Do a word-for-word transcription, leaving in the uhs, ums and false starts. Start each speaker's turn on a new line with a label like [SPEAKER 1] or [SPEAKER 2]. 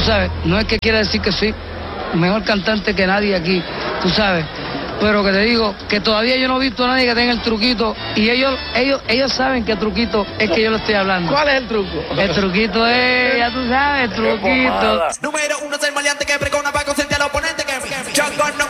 [SPEAKER 1] sabes, no es que quiera decir que soy mejor cantante que nadie aquí, tú sabes, pero que te digo que todavía yo no he visto a nadie que tenga el truquito y ellos ellos ellos saben qué truquito es que yo le estoy hablando.
[SPEAKER 2] ¿Cuál es el truco?
[SPEAKER 1] El truquito es, ya tú sabes, el truquito.
[SPEAKER 3] Número uno es el maleante que pregona para concentrar al oponente que, que, que,